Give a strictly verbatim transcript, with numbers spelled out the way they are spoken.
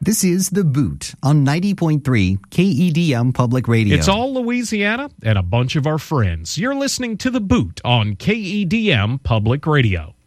This is The Boot on ninety point three K E D M Public Radio. It's all Louisiana and a bunch of our friends. You're listening to The Boot on K E D M Public Radio.